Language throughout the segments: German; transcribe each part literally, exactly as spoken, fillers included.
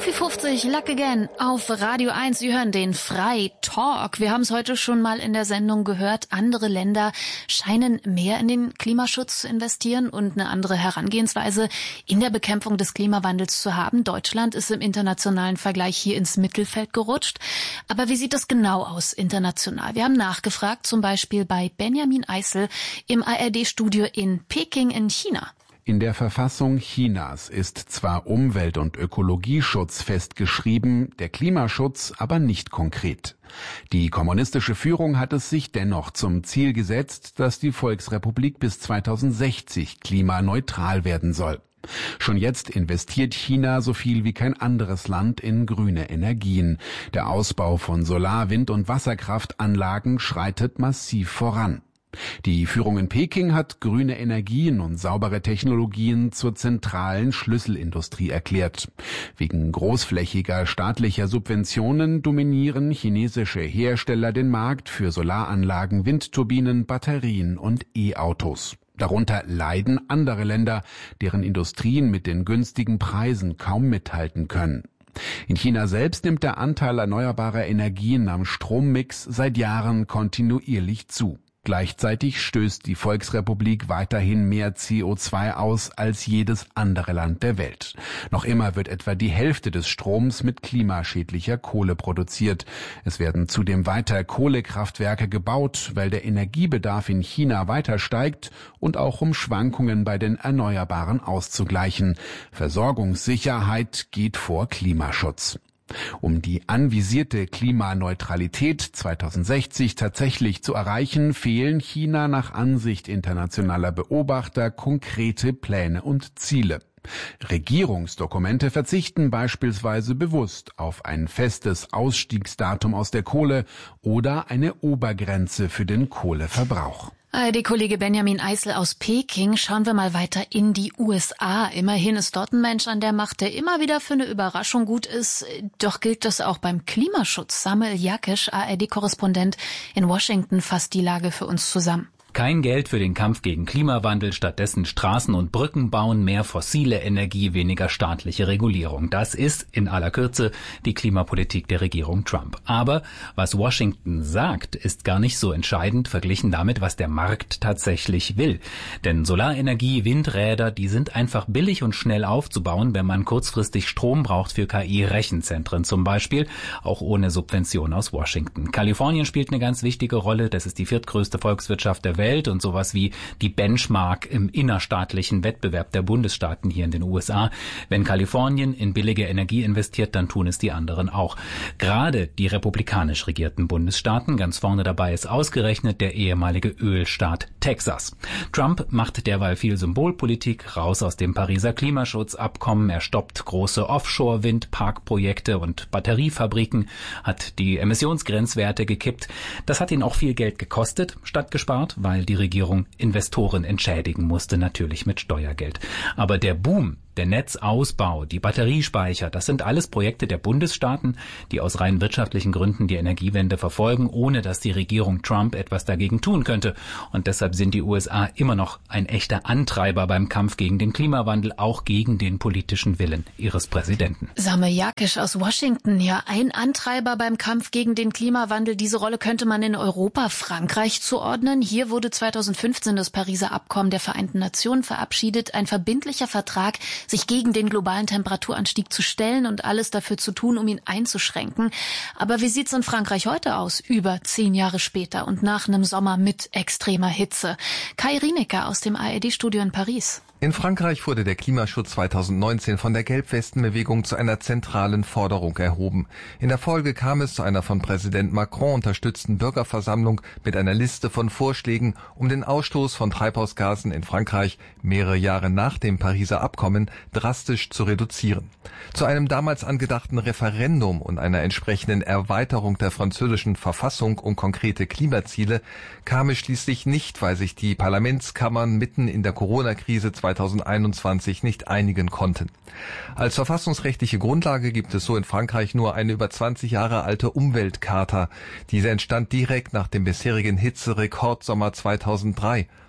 Sophie fünfzig, Luck Again auf Radio eins. Sie hören den Frei Talk. Wir haben es heute schon mal in der Sendung gehört. Andere Länder scheinen mehr in den Klimaschutz zu investieren und eine andere Herangehensweise in der Bekämpfung des Klimawandels zu haben. Deutschland ist im internationalen Vergleich hier ins Mittelfeld gerutscht. Aber wie sieht das genau aus international? Wir haben nachgefragt, zum Beispiel bei Benjamin Eisel im A R D-Studio in Peking in China. In der Verfassung Chinas ist zwar Umwelt- und Ökologieschutz festgeschrieben, der Klimaschutz aber nicht konkret. Die kommunistische Führung hat es sich dennoch zum Ziel gesetzt, dass die Volksrepublik bis zweitausendsechzig klimaneutral werden soll. Schon jetzt investiert China so viel wie kein anderes Land in grüne Energien. Der Ausbau von Solar-, Wind- und Wasserkraftanlagen schreitet massiv voran. Die Führung in Peking hat grüne Energien und saubere Technologien zur zentralen Schlüsselindustrie erklärt. Wegen großflächiger staatlicher Subventionen dominieren chinesische Hersteller den Markt für Solaranlagen, Windturbinen, Batterien und E-Autos. Darunter leiden andere Länder, deren Industrien mit den günstigen Preisen kaum mithalten können. In China selbst nimmt der Anteil erneuerbarer Energien am Strommix seit Jahren kontinuierlich zu. Gleichzeitig stößt die Volksrepublik weiterhin mehr C O zwei aus als jedes andere Land der Welt. Noch immer wird etwa die Hälfte des Stroms mit klimaschädlicher Kohle produziert. Es werden zudem weiter Kohlekraftwerke gebaut, weil der Energiebedarf in China weiter steigt und auch um Schwankungen bei den Erneuerbaren auszugleichen. Versorgungssicherheit geht vor Klimaschutz. Um die anvisierte Klimaneutralität zweitausendsechzig tatsächlich zu erreichen, fehlen China nach Ansicht internationaler Beobachter konkrete Pläne und Ziele. Regierungsdokumente verzichten beispielsweise bewusst auf ein festes Ausstiegsdatum aus der Kohle oder eine Obergrenze für den Kohleverbrauch. A R D-Kollege Benjamin Eisel aus Peking. Schauen wir mal weiter in die U S A. Immerhin ist dort ein Mensch an der Macht, der immer wieder für eine Überraschung gut ist. Doch gilt das auch beim Klimaschutz. Samuel Jakisch, A R D-Korrespondent in Washington, fasst die Lage für uns zusammen. Kein Geld für den Kampf gegen Klimawandel, stattdessen Straßen und Brücken bauen, mehr fossile Energie, weniger staatliche Regulierung. Das ist in aller Kürze die Klimapolitik der Regierung Trump. Aber was Washington sagt, ist gar nicht so entscheidend verglichen damit, was der Markt tatsächlich will. Denn Solarenergie, Windräder, die sind einfach billig und schnell aufzubauen, wenn man kurzfristig Strom braucht für K I-Rechenzentren zum Beispiel, auch ohne Subvention aus Washington. Kalifornien spielt eine ganz wichtige Rolle. Das ist die viertgrößte Volkswirtschaft der Welt und sowas wie die Benchmark im innerstaatlichen Wettbewerb der Bundesstaaten hier in den U S A. Wenn Kalifornien in billige Energie investiert, dann tun es die anderen auch. Gerade die republikanisch regierten Bundesstaaten, ganz vorne dabei ist ausgerechnet der ehemalige Ölstaat Texas. Trump macht derweil viel Symbolpolitik, raus aus dem Pariser Klimaschutzabkommen. Er stoppt große Offshore-Windparkprojekte und Batteriefabriken, hat die Emissionsgrenzwerte gekippt. Das hat ihn auch viel Geld gekostet, statt gespart, weil die Regierung Investoren entschädigen musste, natürlich mit Steuergeld. Aber der Boom, der Netzausbau, die Batteriespeicher, das sind alles Projekte der Bundesstaaten, die aus rein wirtschaftlichen Gründen die Energiewende verfolgen, ohne dass die Regierung Trump etwas dagegen tun könnte. Und deshalb sind die U S A immer noch ein echter Antreiber beim Kampf gegen den Klimawandel, auch gegen den politischen Willen ihres Präsidenten. Samuel Jakisch aus Washington, ja, ein Antreiber beim Kampf gegen den Klimawandel. Diese Rolle könnte man in Europa Frankreich zuordnen. Hier wurde zweitausendfünfzehn das Pariser Abkommen der Vereinten Nationen verabschiedet, ein verbindlicher Vertrag, sich gegen den globalen Temperaturanstieg zu stellen und alles dafür zu tun, um ihn einzuschränken. Aber wie sieht's in Frankreich heute aus, über zehn Jahre später und nach einem Sommer mit extremer Hitze? Kai Rienecker aus dem A R D-Studio in Paris. In Frankreich wurde der Klimaschutz zweitausendneunzehn von der Gelbwestenbewegung zu einer zentralen Forderung erhoben. In der Folge kam es zu einer von Präsident Macron unterstützten Bürgerversammlung mit einer Liste von Vorschlägen, um den Ausstoß von Treibhausgasen in Frankreich mehrere Jahre nach dem Pariser Abkommen drastisch zu reduzieren. Zu einem damals angedachten Referendum und einer entsprechenden Erweiterung der französischen Verfassung um konkrete Klimaziele kam es schließlich nicht, weil sich die Parlamentskammern mitten in der Corona-Krise zweitausendeinundzwanzig nicht einigen konnten. Als verfassungsrechtliche Grundlage gibt es so in Frankreich nur eine über zwanzig Jahre alte Umweltcharta. Diese entstand direkt nach dem bisherigen Hitzerekordsommer zweitausenddrei.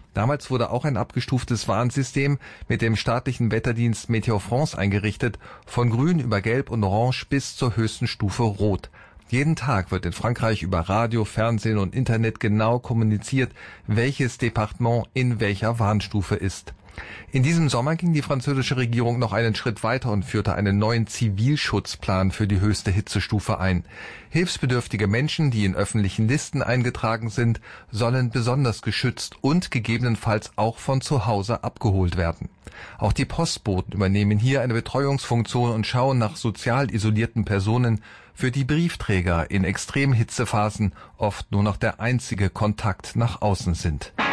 Damals wurde auch ein abgestuftes Warnsystem mit dem staatlichen Wetterdienst Météo France eingerichtet, von grün über gelb und orange bis zur höchsten Stufe rot. Jeden Tag wird in Frankreich über Radio, Fernsehen und Internet genau kommuniziert, welches Departement in welcher Warnstufe ist. In diesem Sommer ging die französische Regierung noch einen Schritt weiter und führte einen neuen Zivilschutzplan für die höchste Hitzestufe ein. Hilfsbedürftige Menschen, die in öffentlichen Listen eingetragen sind, sollen besonders geschützt und gegebenenfalls auch von zu Hause abgeholt werden. Auch die Postboten übernehmen hier eine Betreuungsfunktion und schauen nach sozial isolierten Personen, für die Briefträger in Extremhitzephasen oft nur noch der einzige Kontakt nach außen sind.